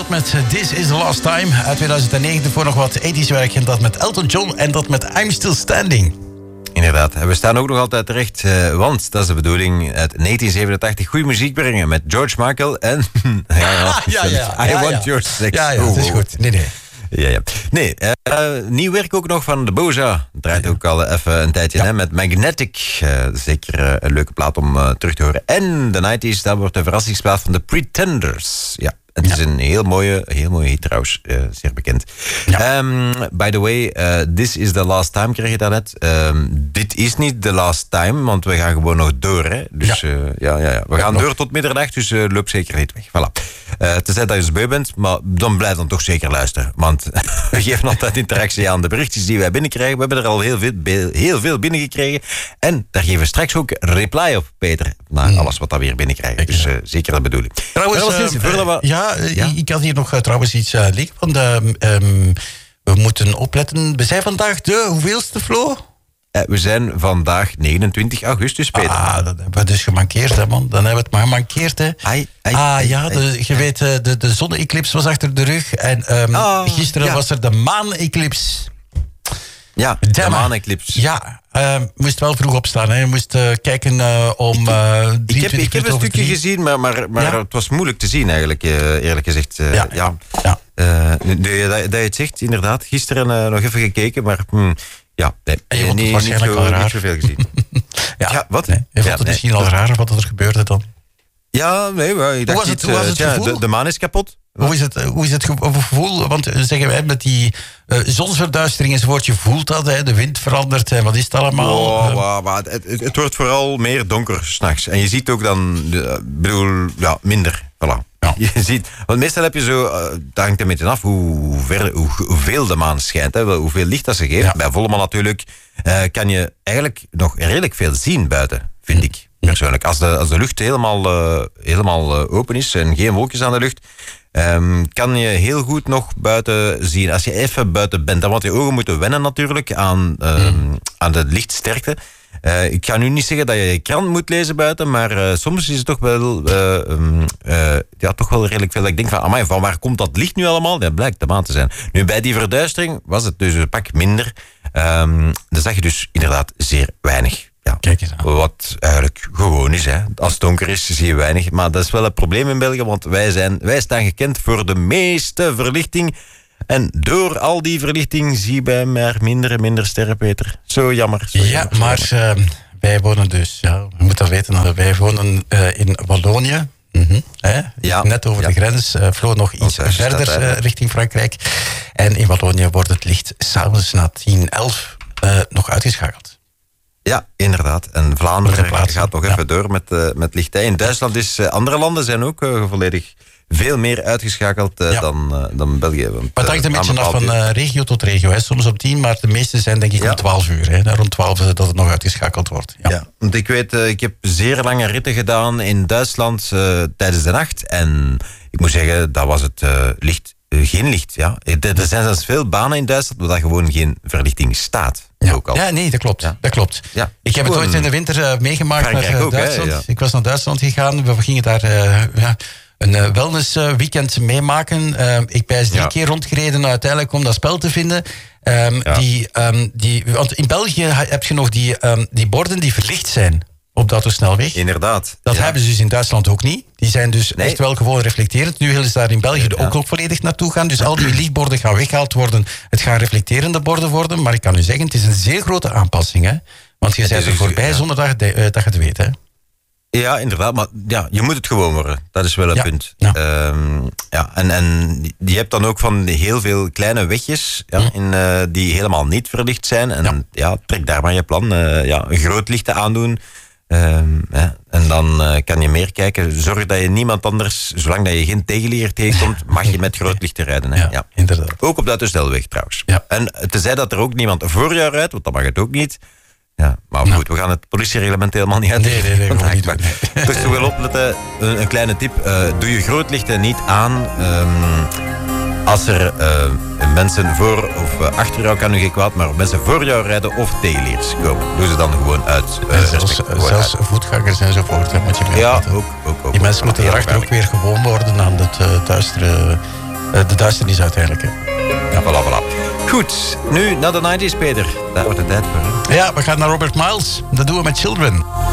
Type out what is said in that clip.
dat met This Is The Last Time uit 2009. Voor nog wat 80's werk en dat met Elton John en dat met I'm Still Standing. Inderdaad, en we staan ook nog altijd terecht, want dat is de bedoeling uit 1987 goede muziek brengen met George Michael en I Want Your Sex. Ja, dat is goed. Nee. Nee, nieuw werk ook nog van de Boja. Draait ook al even een tijdje hè, met Magnetic. Zeker een leuke plaat om terug te horen. En de 90's, dat wordt de verrassingsplaat van de Pretenders. Ja. Het is een heel mooie hit trouwens, zeer bekend. Ja. By the way, This Is The Last Time kreeg je daarnet. Dit is niet the last time, want we gaan gewoon nog door. Hè? Dus we gaan door tot middernacht, dus loop zeker niet weg. Voilà. Tenzij dat je dus beu bent, maar dan blijf dan toch zeker luisteren. Want we geven altijd interactie aan de berichtjes die wij binnenkrijgen. We hebben er al heel veel binnengekregen. En daar geven we straks ook reply op, Peter. Na alles wat we weer binnenkrijgen. Dus zeker de bedoeling. Ik had hier nog trouwens iets liggen. Want we moeten opletten. We zijn vandaag de hoeveelste, Flo? We zijn vandaag 29 augustus, Peter. Dat hebben we dus gemankeerd, hè, man. Dan hebben we het maar gemankeerd, hè. Je weet, de zonne-eclips was achter de rug. En gisteren was er de maan-eclips. Ja, de maan-eclips. Ja, moest wel vroeg opstaan. Hè. Je moest kijken om 23 Ik heb een stukje gezien, maar het was moeilijk te zien eigenlijk, eerlijk gezegd. Dat je het zegt, inderdaad. Gisteren nog even gekeken, maar... En je vond het waarschijnlijk al raar. Niet zoveel gezien. Wat? Nee, je vond het misschien al raar wat er gebeurde dan? Ja, nee, maar ik dacht hoe was het gevoel? De maan is kapot. Hoe is het gevoel? Want zeggen wij met die zonsverduistering enzovoort, je voelt dat, hè, de wind verandert, hè, wat is het allemaal? Het wordt vooral meer donker 's nachts. En je ziet ook dan, minder. Voilà. Ja. Je ziet, want meestal heb je zo, dat hangt er een beetje af hoeveel de maan schijnt, hè, hoeveel licht dat ze geeft. Ja. Bij volle maan natuurlijk kan je eigenlijk nog redelijk veel zien buiten, vind ik persoonlijk. Als de lucht helemaal open is en geen wolkjes aan de lucht, kan je heel goed nog buiten zien. Als je even buiten bent, dan want je ogen moeten wennen natuurlijk aan de lichtsterkte. Ik ga nu niet zeggen dat je krant moet lezen buiten, maar soms is het toch wel toch wel redelijk veel. Ik denk van waar komt dat licht nu allemaal? Dat blijkt de maan te zijn. Nu, bij die verduistering was het dus een pak minder. Dan zag je dus inderdaad zeer weinig. Ja, kijk eens aan. Wat eigenlijk gewoon is. Hè. Als het donker is, zie je weinig. Maar dat is wel een probleem in België, want wij staan gekend voor de meeste verlichting. En door al die verlichting zie je maar minder en minder sterren, Peter. Zo jammer. Wij wonen dus, je moet dat weten, wij wonen in Wallonië. Net over de grens, Flo nog iets verder richting Frankrijk. En in Wallonië wordt het licht s'avonds na 10-11 nog uitgeschakeld. Ja, inderdaad. En Vlaanderen gaat nog even door met licht. In Duitsland andere landen zijn ook volledig veel meer uitgeschakeld dan België. Want, maar het hangt een beetje af van regio tot regio. Hè. Soms op 10, maar de meeste zijn denk ik om 12 uur. Hè. Rond 12 dat het nog uitgeschakeld wordt. Ja, want ik weet, ik heb zeer lange ritten gedaan in Duitsland tijdens de nacht. En ik moet zeggen, dat was het licht. Geen licht, ja. Er zijn zelfs veel banen in Duitsland waar gewoon geen verlichting staat. Ja, ook al. Ja, nee, dat klopt. Ja. Dat klopt. Ja. Ik heb het ooit in de winter meegemaakt naar Duitsland. Hè, ja. Ik was naar Duitsland gegaan. We gingen daar een wellness weekend meemaken. Ik ben 3 keer rondgereden uiteindelijk om dat spel te vinden. Want in België heb je nog die borden die verlicht zijn op de autosnelweg. Inderdaad. Dat hebben ze dus in Duitsland ook niet. Die zijn dus echt wel gewoon reflecterend. Nu willen ze daar in België ook nog volledig naartoe gaan. Dus al die lichtborden gaan weggehaald worden. Het gaan reflecterende borden worden. Maar ik kan u zeggen, het is een zeer grote aanpassing. Hè? Want je bent er voorbij zonder dat je het weet. Hè? Ja, inderdaad. Maar je moet het gewoon worden. Dat is wel het punt. Ja. En je hebt dan ook van heel veel kleine wegjes die helemaal niet verlicht zijn. En trek daar maar je plan. Een groot licht te aandoen. En dan kan je meer kijken. Zorg dat je niemand anders, zolang dat je geen tegenlier tegenkomt, mag je met groot licht rijden. Hè? Ja, inderdaad. Ook op de autosnelweg trouwens. Ja. En tenzij dat er ook niemand voor jou rijdt, want dat mag het ook niet. Ja, maar goed, we gaan het politiereglement helemaal niet uit. Nee, gewoon niet doen. Dus toch wel opletten, een kleine tip. Doe je grootlichten niet aan. Als er mensen voor of achter jou kan u geen kwaad, maar mensen voor jou rijden of tegenliers komen, doe ze dan gewoon uit. Zelfs voetgangers enzovoort. Moet je ook. Die mensen moeten hierachter ook weer gewoon worden aan het duistere de duisternis uiteindelijk. Hè. Ja, voilà. Goed, nu naar de 90's, Peter. Daar wordt het tijd voor. Hè? Ja, we gaan naar Robert Miles. Dat doen we met Children.